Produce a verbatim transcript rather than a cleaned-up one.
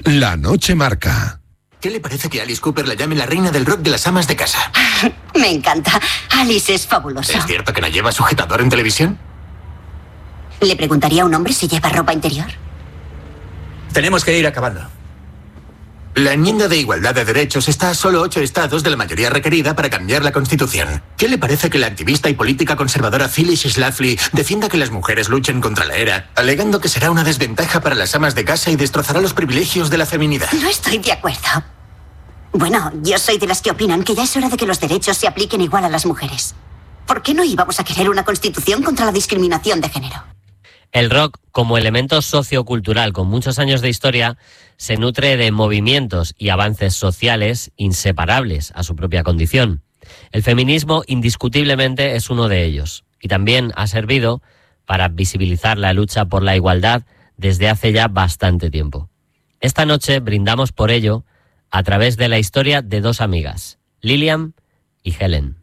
La noche marca. ¿Qué le parece que Alice Cooper la llame la reina del rock de las amas de casa? Me encanta. Alice es fabulosa. ¿Es cierto que no lleva sujetador en televisión? ¿Le preguntaría a un hombre si lleva ropa interior? Tenemos que ir acabando. La enmienda de igualdad de derechos está a solo ocho estados de la mayoría requerida para cambiar la Constitución. ¿Qué le parece que la activista y política conservadora Phyllis Schlafly defienda que las mujeres luchen contra la ERA, alegando que será una desventaja para las amas de casa y destrozará los privilegios de la feminidad? No estoy de acuerdo. Bueno, yo soy de las que opinan que ya es hora de que los derechos se apliquen igual a las mujeres. ¿Por qué no íbamos a querer una Constitución contra la discriminación de género? El rock, como elemento sociocultural con muchos años de historia, se nutre de movimientos y avances sociales inseparables a su propia condición. El feminismo, indiscutiblemente, es uno de ellos, y también ha servido para visibilizar la lucha por la igualdad desde hace ya bastante tiempo. Esta noche brindamos por ello a través de la historia de dos amigas, Lilian y Helen.